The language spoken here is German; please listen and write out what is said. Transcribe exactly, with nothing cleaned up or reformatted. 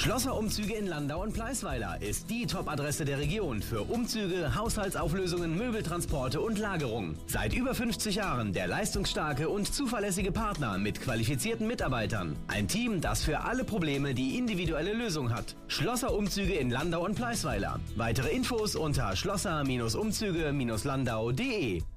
Schlosser Umzüge in Landau und Pleisweiler ist die Top-Adresse der Region für Umzüge, Haushaltsauflösungen, Möbeltransporte und Lagerung. Seit über fünfzig Jahren der leistungsstarke und zuverlässige Partner mit qualifizierten Mitarbeitern. Ein Team, das für alle Probleme die individuelle Lösung hat. Schlosser Umzüge in Landau und Pleisweiler. Weitere Infos unter schlosser Umzüge Landau punkt de.